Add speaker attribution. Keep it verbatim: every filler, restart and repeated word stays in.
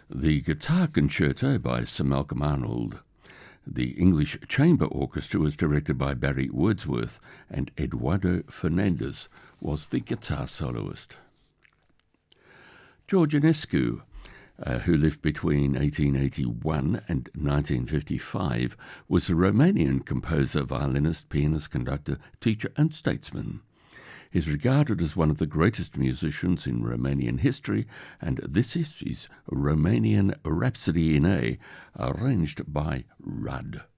Speaker 1: The Guitar Concerto by Sir Malcolm Arnold. The English Chamber Orchestra was directed by Barry Wordsworth, and Eduardo Fernandez was the guitar soloist. George Enescu, uh, who lived between eighteen eighty-one and nineteen fifty-five, was a Romanian composer, violinist, pianist, conductor, teacher and statesman. He is regarded as one of the greatest musicians in Romanian history, and this is his Romanian Rhapsody in A, arranged by Rud.